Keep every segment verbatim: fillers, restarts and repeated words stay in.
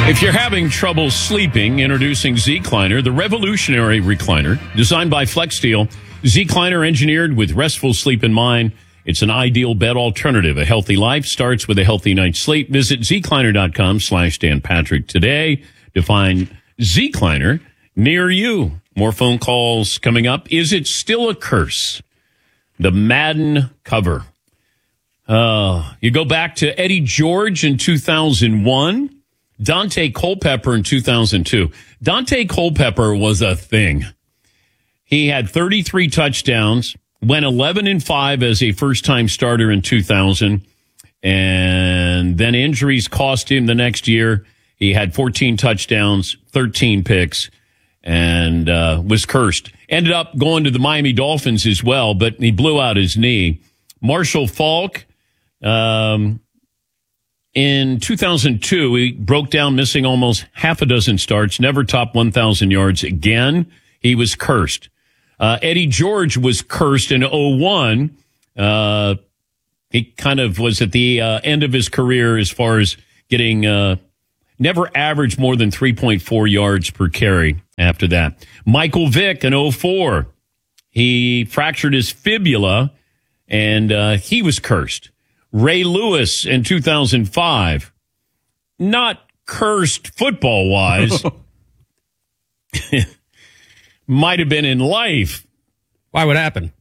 If you're having trouble sleeping, introducing Z-Cliner, the revolutionary recliner designed by FlexSteel. Z-Cliner engineered with restful sleep in mind. It's an ideal bed alternative. A healthy life starts with a healthy night's sleep. Visit zcliner.com slash Dan Patrick today to find Z-Cliner near you. More phone calls coming up. Is it still a curse? The Madden cover. Uh, you go back to Eddie George in two thousand one. Dante Culpepper in two thousand two. Dante Culpepper was a thing. He had thirty-three touchdowns, went eleven and five as a first-time starter in two thousand, and then injuries cost him the next year. He had fourteen touchdowns, thirteen picks, and uh, was cursed. Ended up going to the Miami Dolphins as well, but he blew out his knee. Marshall Faulk, um, in two thousand two, he broke down, missing almost half a dozen starts, never topped one thousand yards again. He was cursed. Uh, Eddie George was cursed in oh one. Uh, he kind of was at the uh, end of his career as far as getting, uh, never averaged more than three point four yards per carry after that. Michael Vick in oh four. He fractured his fibula and uh, he was cursed. Ray Lewis in two thousand five. Not cursed football-wise. Might have been in life. Why would happen?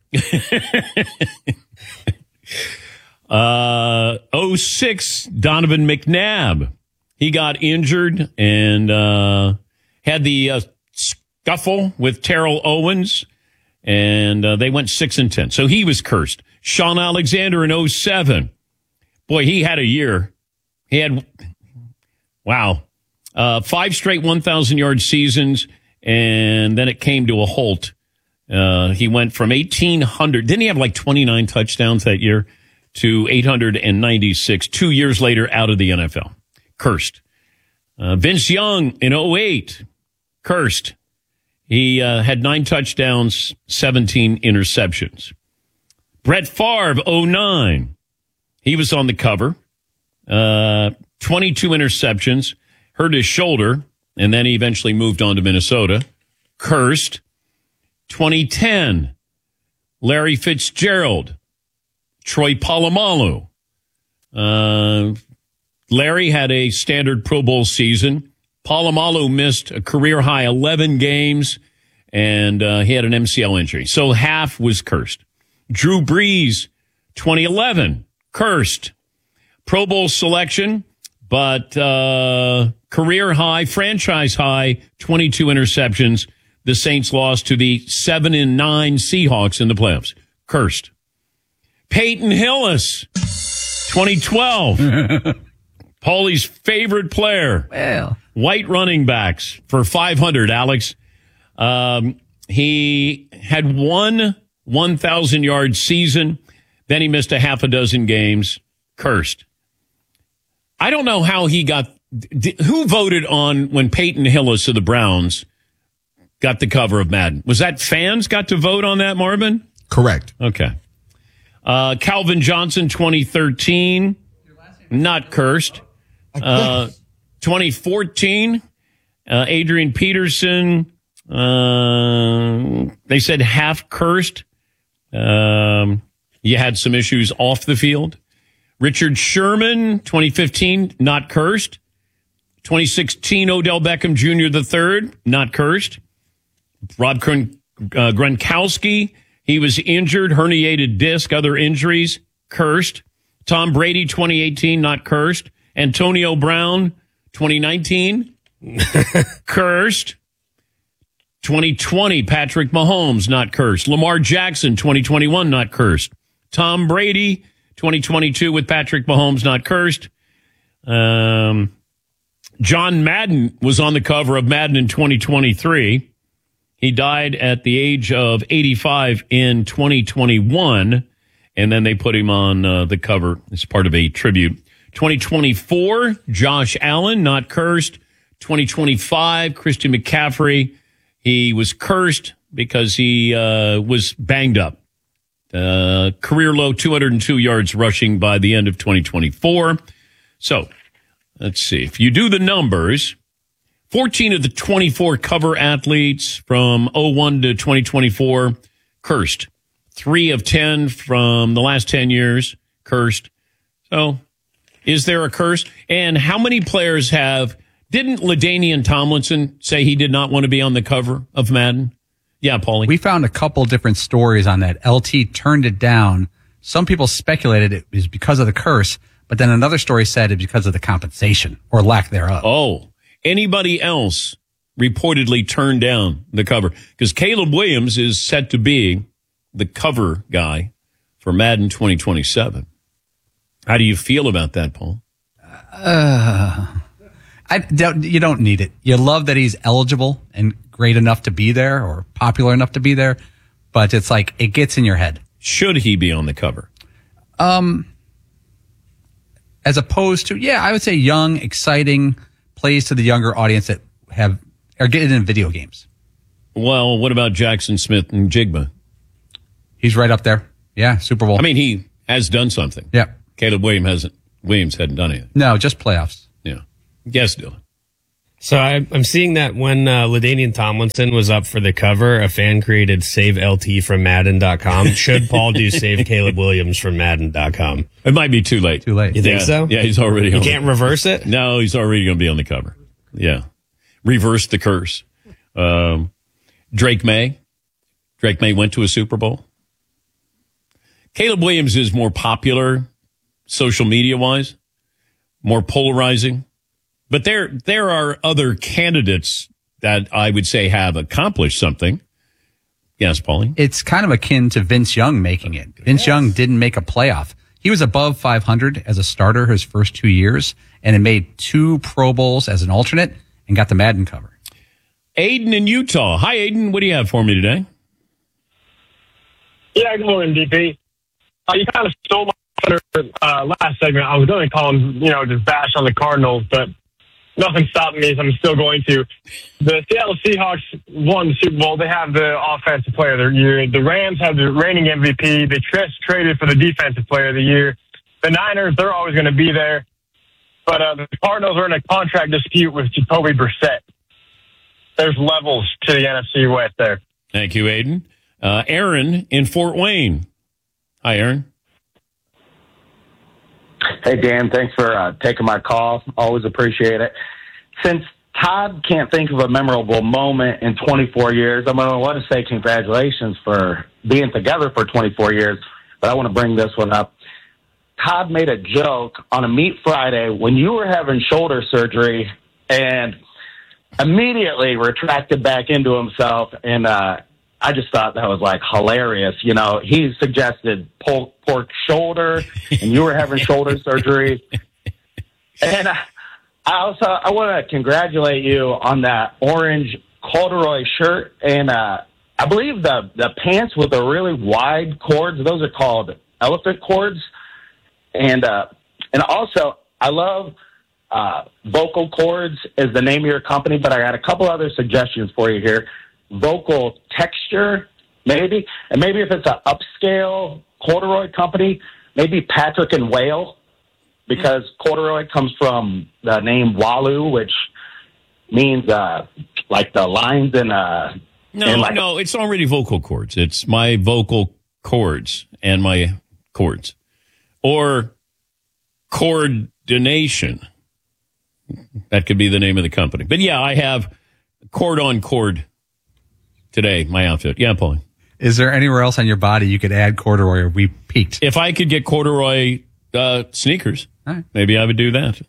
uh, oh six, Donovan McNabb. He got injured and uh, had the uh, scuffle with Terrell Owens, and uh, they went six and ten. So he was cursed. Sean Alexander in oh seven. Boy, he had a year. He had, wow, uh, five straight one thousand yard seasons. And then it came to a halt. Uh, he went from eighteen hundred. Didn't he have like twenty-nine touchdowns that year to eight hundred ninety-six, two years later out of the N F L? Cursed. Uh, Vince Young in oh eight. Cursed. He uh, had nine touchdowns, seventeen interceptions. Brett Favre, oh nine. He was on the cover. Uh, twenty-two interceptions. Hurt his shoulder. And then he eventually moved on to Minnesota. Cursed. twenty ten, Larry Fitzgerald. Troy Polamalu. Uh, Larry had a standard Pro Bowl season. Polamalu missed a career-high eleven games, and uh, he had an M C L injury. So half was cursed. Drew Brees, twenty eleven, cursed. Pro Bowl selection, but... Uh, career high, franchise high, twenty-two interceptions. The Saints lost to the seven and nine Seahawks in the playoffs. Cursed. Peyton Hillis, twenty twelve. Paulie's favorite player. Well, White running backs for five hundred, Alex. Um, he had one one thousand yard season. Then he missed a half a dozen games. Cursed. I don't know how he got... Did, who voted on when Peyton Hillis of the Browns got the cover of Madden? Was that fans got to vote on that, Marvin? Correct. Okay. Uh, Calvin Johnson, twenty thirteen. Not cursed. Uh, twenty fourteen, uh, Adrian Peterson. Uh, they said half cursed. Um, you had some issues off the field. Richard Sherman, twenty fifteen, not cursed. twenty sixteen, Odell Beckham Junior the third, not cursed. Rob Gron- uh, Gronkowski, he was injured, herniated disc, other injuries, cursed. Tom Brady, twenty eighteen, not cursed. Antonio Brown, twenty nineteen, cursed. twenty twenty, Patrick Mahomes, not cursed. Lamar Jackson, twenty twenty-one, not cursed. Tom Brady, twenty twenty-two with Patrick Mahomes, not cursed. Um... John Madden was on the cover of Madden in twenty twenty-three. He died at the age of eighty-five in twenty twenty-one, and then they put him on uh, the cover as part of a tribute. twenty twenty-four, Josh Allen, not cursed. twenty twenty-five, Christian McCaffrey. He was cursed because he uh, was banged up. Uh, career low, two hundred two yards rushing by the end of twenty twenty-four. So... let's see. If you do the numbers, fourteen of the twenty-four cover athletes from oh one to twenty twenty-four cursed. Three of ten from the last ten years cursed. So, is there a curse? And how many players have... Didn't LaDainian Tomlinson say he did not want to be on the cover of Madden? Yeah, Paulie. We found a couple different stories on that. L T turned it down. Some people speculated it was because of the curse, but then another story said it's because of the compensation or lack thereof. Oh, anybody else reportedly turned down the cover? Because Caleb Williams is set to be the cover guy for Madden twenty twenty-seven. How do you feel about that, Paul? Uh, I don't, you don't need it. You love that he's eligible and great enough to be there or popular enough to be there, but it's like it gets in your head. Should he be on the cover? Um, as opposed to, yeah, I would say young, exciting, plays to the younger audience that have are getting in video games. Well, what about Jackson Smith and Jigba? He's right up there. Yeah, Super Bowl. I mean, he has done something. Yeah. Caleb Williams hasn't. Williams hadn't done anything. No, just playoffs. Yeah. Yes, Dylan. So I, I'm seeing that when uh, LaDainian Tomlinson was up for the cover, a fan created Save L T from Madden dot com. Should Paul do Save Caleb Williams from Madden dot com? It might be too late. Too late. You think yeah. so? Yeah, he's already You on can't the, reverse it? No, he's already going to be on the cover. Yeah. Reverse the curse. Um, Drake May. Drake May went to a Super Bowl. Caleb Williams is more popular social media-wise, more polarizing. But there there are other candidates that I would say have accomplished something. Yes, Pauline? It's kind of akin to Vince Young making it. Vince yes. Young didn't make a playoff. He was above five hundred as a starter his first two years, and it made two Pro Bowls as an alternate and got the Madden cover. Aiden in Utah. Hi, Aiden. What do you have for me today? Yeah, good morning, D P. Uh, you kind of stole my thunder uh, last segment. I was going to call him, you know, just bash on the Cardinals, but nothing stopping me, so I'm still going to. The Seattle Seahawks won the Super Bowl. They have the offensive player of the year. The Rams have the reigning M V P. They just traded for the defensive player of the year. The Niners, they're always going to be there. But uh, the Cardinals are in a contract dispute with Jacoby Brissett. There's levels to the N F C West there. Thank you, Aiden. Uh, Aaron in Fort Wayne. Hi, Aaron. Hey, Dan, thanks for uh, taking my call. Always appreciate it. Since Todd can't think of a memorable moment in twenty-four years, I'm going to want to say congratulations for being together for twenty-four years, but I want to bring this one up. Todd made a joke on a Meat Friday when you were having shoulder surgery and immediately retracted back into himself, and uh, I just thought that was, like, hilarious. You know, he suggested pork, pork shoulder, and you were having shoulder surgery. And I, I also I want to congratulate you on that orange corduroy shirt, and uh, I believe the, the pants with the really wide cords, those are called elephant cords. And uh, and also, I love uh, Vocal Cords is the name of your company, but I got a couple other suggestions for you here. Vocal Texture, maybe. And maybe if it's an upscale corduroy company, maybe Patrick and Whale, because corduroy comes from the name Walu, which means uh, like the lines in uh No, in like no, it's already Vocal Cords. It's my vocal cords and my cords. Or Coordination. That could be the name of the company. But yeah, I have cord on cord today, my outfit. Yeah, Pauline. Is there anywhere else on your body you could add corduroy, or we peaked? If I could get corduroy uh, sneakers, right. Maybe I would do that.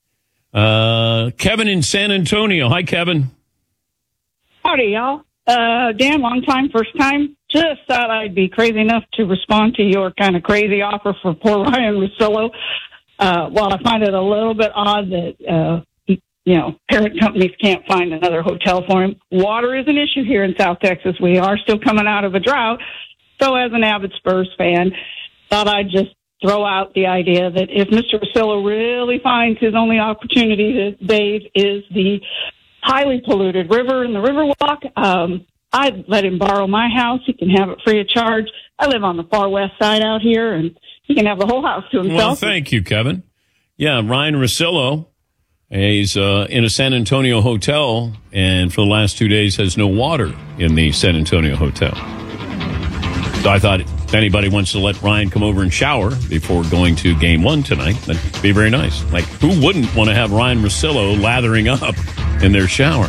Uh, Kevin in San Antonio. Hi, Kevin. Howdy, y'all. Uh, Dan, long time, first time. Just thought I'd be crazy enough to respond to your kind of crazy offer for poor Ryan Russillo. Uh, while I find it a little bit odd that, uh, he, you know, parent companies can't find another hotel for him. Water is an issue here in South Texas. We are still coming out of a drought. So as an avid Spurs fan, thought I'd just throw out the idea that if Mister Russillo really finds his only opportunity to bathe is the highly polluted river in the Riverwalk, um, I'd let him borrow my house. He can have it free of charge. I live on the far west side out here, and he can have the whole house to himself. Well, thank you, Kevin. Yeah, Ryan Russillo He's uh, in a San Antonio hotel, and for the last two days has no water in the San Antonio hotel. So I thought if anybody wants to let Ryan come over and shower before going to game one tonight, that'd be very nice. Like, who wouldn't want to have Ryan Russillo lathering up in their shower?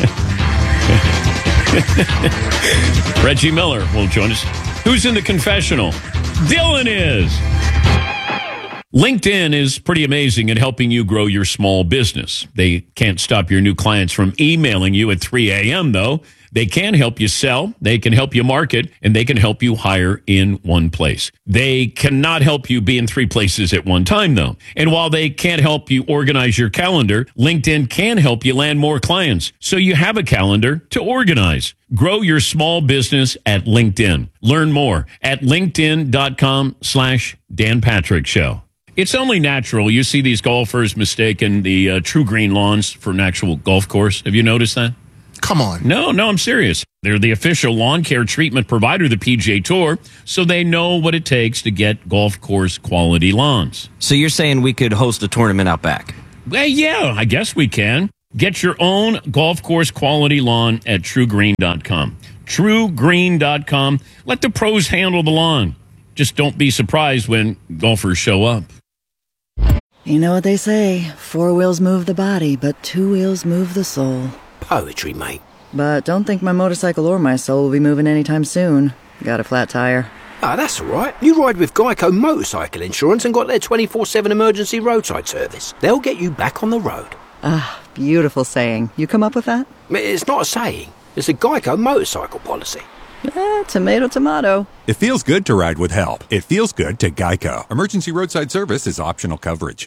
Reggie Miller will join us. Who's in the confessional? Dylan is. LinkedIn is pretty amazing at helping you grow your small business. They can't stop your new clients from emailing you at three a.m., though. They can help you sell, they can help you market, and they can help you hire in one place. They cannot help you be in three places at one time, though. And while they can't help you organize your calendar, LinkedIn can help you land more clients, so you have a calendar to organize. Grow your small business at LinkedIn. Learn more at linkedin.com slash Dan Patrick Show. It's only natural. You see these golfers mistaking the uh, True Green lawns for an actual golf course. Have you noticed that? Come on. No, no, I'm serious. They're the official lawn care treatment provider of the P G A Tour, so they know what it takes to get golf course quality lawns. So you're saying we could host a tournament out back? Well, yeah, I guess we can. Get your own golf course quality lawn at true green dot com. true green dot com. Let the pros handle the lawn. Just don't be surprised when golfers show up. You know what they say, four wheels move the body, but two wheels move the soul. Poetry, mate. But don't think my motorcycle or my soul will be moving anytime soon. Got a flat tire. Ah, that's all right. You ride with Geico Motorcycle Insurance and got their twenty-four seven emergency roadside service. They'll get you back on the road. Ah, beautiful saying. You come up with that? It's not a saying. It's a Geico motorcycle policy. Eh, tomato, tomato. It feels good to ride with help. It feels good to Geico. Emergency roadside service is optional coverage.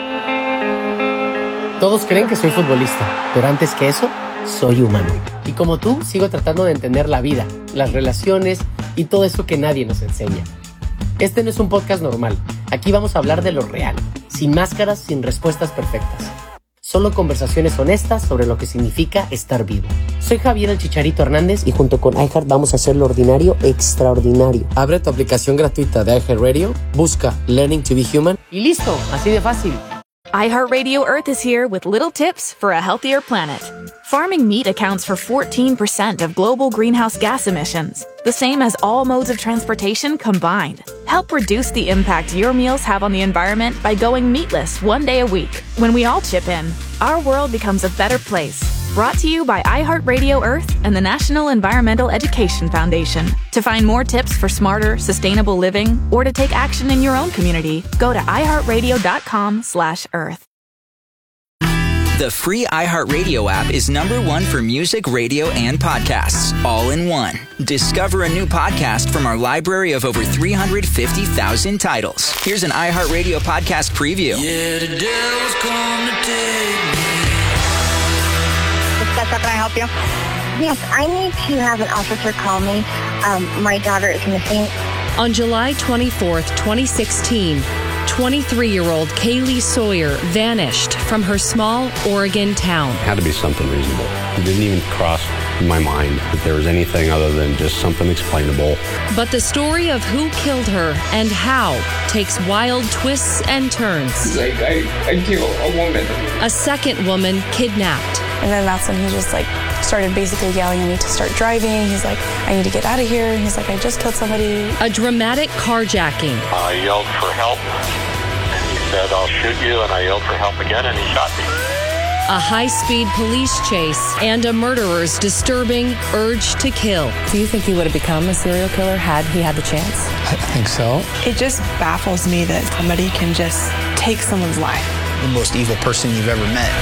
Todos creen que soy futbolista, pero antes que eso, soy humano. Y como tú, sigo tratando de entender la vida, las relaciones y todo eso que nadie nos enseña. Este no es un podcast normal. Aquí vamos a hablar de lo real, sin máscaras, sin respuestas perfectas. Solo conversaciones honestas sobre lo que significa estar vivo. Soy Javier el Chicharito Hernández y junto con iHeart vamos a hacer lo ordinario extraordinario. Abre tu aplicación gratuita de iHeartRadio, busca Learning to be Human y listo, así de fácil. iHeartRadio Earth is here with little tips for a healthier planet. Farming meat accounts for fourteen percent of global greenhouse gas emissions, the same as all modes of transportation combined. Help reduce the impact your meals have on the environment by going meatless one day a week. When we all chip in, our world becomes a better place. Brought to you by iHeartRadio Earth and the National Environmental Education Foundation. To find more tips for smarter, sustainable living, or to take action in your own community, go to iHeartRadio.com slash Earth. The free iHeartRadio app is number one for music, radio, and podcasts, all in one. Discover a new podcast from our library of over three hundred fifty thousand titles. Here's an iHeartRadio podcast preview. Yeah, the devil's come to take me. Can I help you? Yes, I need to have an officer call me. Um, my daughter is missing. On July twenty-fourth, twenty sixteen, twenty-three-year-old Kaylee Sawyer vanished from her small Oregon town. It had to be something reasonable. It didn't even cross my mind that there was anything other than just something explainable. But the story of who killed her and how takes wild twists and turns. He's like, I, I killed a woman. A second woman kidnapped. And then that's when he just like started basically yelling at me to start driving. He's like, I need to get out of here. And he's like, I just killed somebody. A dramatic carjacking. I yelled for help. And he said, I'll shoot you. And I yelled for help again, and he shot me. A high-speed police chase and a murderer's disturbing urge to kill. Do you think he would have become a serial killer had he had the chance? I think so. It just baffles me that somebody can just take someone's life. The most evil person you've ever met.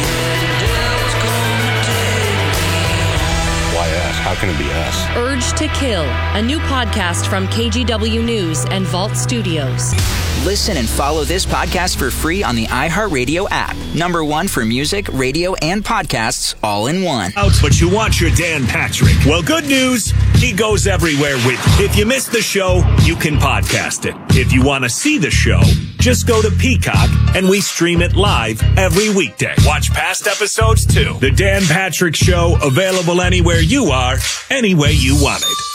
Why us? How can it be us? Urge to Kill, a new podcast from K G W News and Vault Studios. Listen and follow this podcast for free on the iHeartRadio app. Number one for music, radio, and podcasts, all in one. But you want your Dan Patrick. Well, good news. He goes everywhere with you. If you missed the show, you can podcast it. If you want to see the show, just go to Peacock and we stream it live every weekday. Watch past episodes too. The Dan Patrick Show, available anywhere you are, any way you want it.